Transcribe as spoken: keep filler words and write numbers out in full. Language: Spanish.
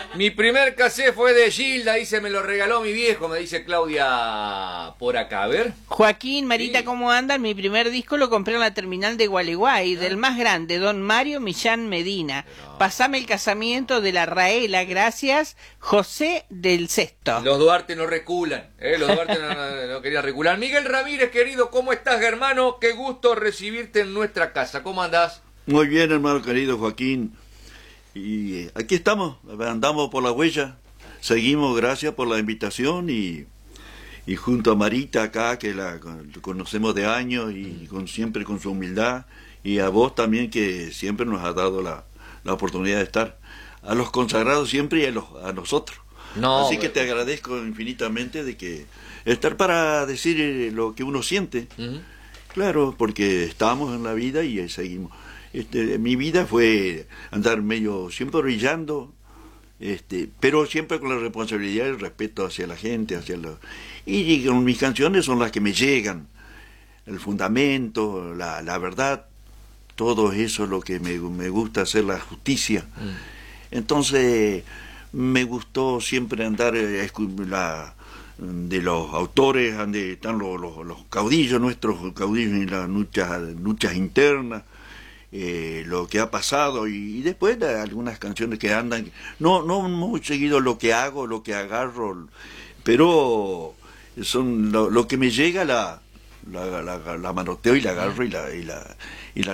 Mi primer cassette fue de Gilda, dice, me lo regaló mi viejo, me dice Claudia por acá, a ver. Joaquín, Marita, Sí. ¿cómo andan? Mi primer disco lo compré en la terminal de Gualeguay, del más grande, don Mario Millán Medina. Pero- Pasame el casamiento de la Raela, gracias, José del Cesto. Los Duarte no reculan, ¿eh? Los Duarte no, no, no querían recular. Miguel Ramírez, querido, ¿cómo estás, hermano? Qué gusto recibirte en nuestra casa. ¿Cómo andás? Muy bien, hermano querido Joaquín. Y eh, aquí estamos, andamos por la huella. Seguimos, gracias por la invitación y, y junto a Marita acá, que la con- conocemos de años y con, siempre con su humildad. Y a vos también, que siempre nos has dado la, la oportunidad de estar. A los consagrados siempre y a, los, a nosotros. No, Así que bueno. te agradezco infinitamente de que estar para decir eh, lo que uno siente. Ujú. Claro, porque estábamos en la vida y ahí seguimos. Este, mi vida fue andar medio siempre brillando, este, pero siempre con la responsabilidad y el respeto hacia la gente, hacia los... Y con mis canciones son las que me llegan, el fundamento, la, la verdad, todo eso es lo que me, me gusta hacer, la justicia. Entonces, me gustó siempre andar eh, escu- la, de los autores, donde están los, los, los caudillos, nuestros caudillos en las luchas, luchas internas, eh, lo que ha pasado, y, y después de algunas canciones que andan, no, no muy seguido lo que hago, lo que agarro, pero son lo, lo que me llega la, la, la, la manoteo y la agarro y la, y la, y la